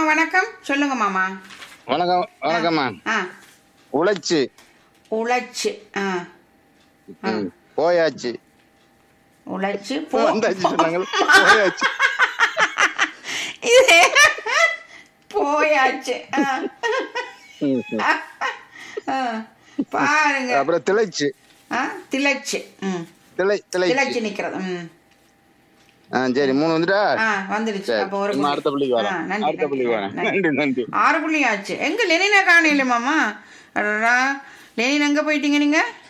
வணக்கம் சொல்லுங்க மாமா. வணக்கம் வணக்கம்மா. ஆ உழைச்சு. உழைச்சு. ஆ போயாச்சு. உழைச்சு வந்தாச்சு சொன்னாங்க. போயாச்சு. இது போயாச்சு. ஆ, பாருங்க. அப்புறம் திளைச்சு. திளைச்சு. திளைச்சு நிக்கிறது. சரி 3 வந்துட்டா. வந்துடுச்சு. அப்போ ஒரு இன்னும் அடுத்த புள்ளிக்கு வரேன். நன்றி அடுத்த புள்ளிக்கு வரேன். நன்றி நன்றி. 6 புள்ளி ஆச்சு. எங்க லெனினா காணையில மாமா? அடடா, லெனின் எங்க போயிட்டீங்க நீங்க?